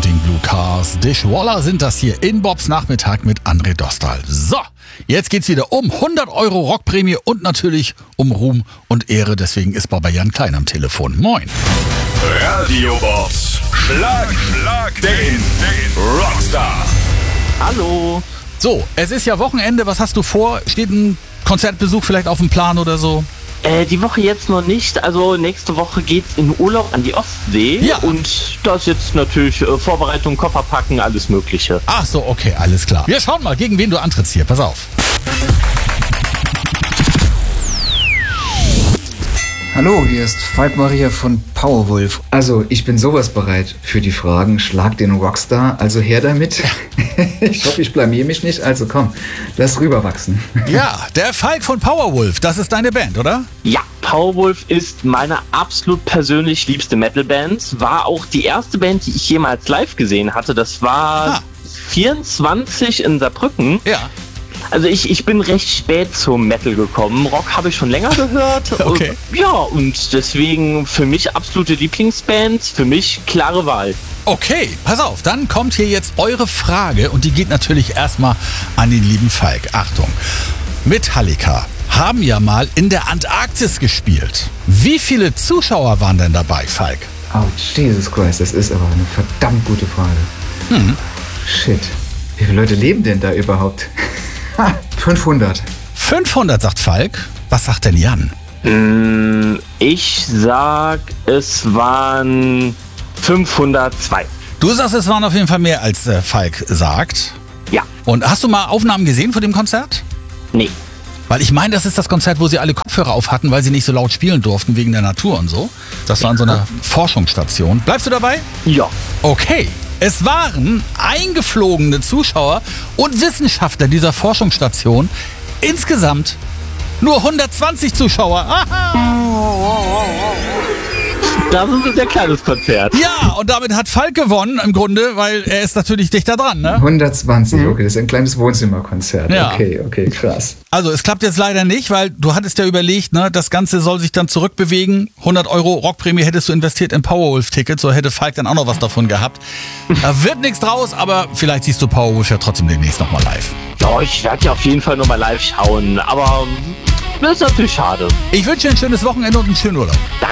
Counting Blue Cars. Dishwaller sind das hier in Bobs Nachmittag mit André Dostal. So, jetzt geht's wieder um 100 Euro Rockprämie und natürlich um Ruhm und Ehre. Deswegen ist Baba Jan Klein am Telefon. Moin. Radio Bobs. Schlag den Rockstar. Hallo. So, es ist ja Wochenende. Was hast du vor? Steht ein Konzertbesuch vielleicht auf dem Plan oder so? Die Woche jetzt noch nicht. Also nächste Woche geht's in Urlaub an die Ostsee. Ja. Und da ist jetzt natürlich Vorbereitung, Koffer packen, alles Mögliche. Ach so, okay, alles klar. Wir schauen mal, gegen wen du antrittst hier. Pass auf. Hallo, hier ist Falk Maria von Powerwolf. Also, ich bin sowas bereit für die Fragen. Schlag den Rockstar, also her damit. Ich hoffe, ich blamier mich nicht. Also komm, lass rüberwachsen. Ja, der Falk von Powerwolf, das ist deine Band, oder? Ja, Powerwolf ist meine absolut persönlich liebste Metalband. War auch die erste Band, die ich jemals live gesehen hatte. Das war 24 in Saarbrücken. Ja. Also ich bin recht spät zum Metal gekommen. Rock habe ich schon länger gehört. Okay. Ja, und deswegen für mich absolute Lieblingsband. Für mich klare Wahl. Okay, pass auf, dann kommt hier jetzt eure Frage und die geht natürlich erstmal an den lieben Falk. Achtung, Metallica haben ja mal in der Antarktis gespielt. Wie viele Zuschauer waren denn dabei, Falk? Oh, Jesus Christ, das ist aber eine verdammt gute Frage. Shit, wie viele Leute leben denn da überhaupt? 500. 500, sagt Falk. Was sagt denn Jan? Ich sag, es waren 502. Du sagst, es waren auf jeden Fall mehr, als Falk sagt. Ja. Und hast du mal Aufnahmen gesehen von dem Konzert? Nee. Weil ich meine, das ist das Konzert, wo sie alle Kopfhörer auf hatten, weil sie nicht so laut spielen durften wegen der Natur und so. Das war an so einer Forschungsstation. Bleibst du dabei? Ja. Okay. Es waren eingeflogene Zuschauer und Wissenschaftler dieser Forschungsstation. Insgesamt nur 120 Zuschauer. Aha. Das ist ein sehr kleines Konzert. Ja, und damit hat Falk gewonnen im Grunde, weil er ist natürlich dichter dran, ne? 120, okay, das ist ein kleines Wohnzimmerkonzert. Ja. Okay, krass. Also es klappt jetzt leider nicht, weil du hattest ja überlegt, ne, das Ganze soll sich dann zurückbewegen. 100 Euro Rockprämie hättest du investiert in Powerwolf-Tickets, so hätte Falk dann auch noch was davon gehabt. Da wird nichts draus, aber vielleicht siehst du Powerwolf ja trotzdem demnächst nochmal live. Ja, ich werde ja auf jeden Fall nochmal live schauen, aber das ist natürlich schade. Ich wünsche dir ein schönes Wochenende und einen schönen Urlaub. Danke.